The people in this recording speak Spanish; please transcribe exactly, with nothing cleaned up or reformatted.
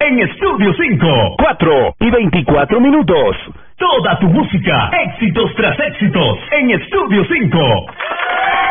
en Estudio cinco. cuatro y veinticuatro minutos. Toda tu música, éxitos tras éxitos, en Estudio cinco.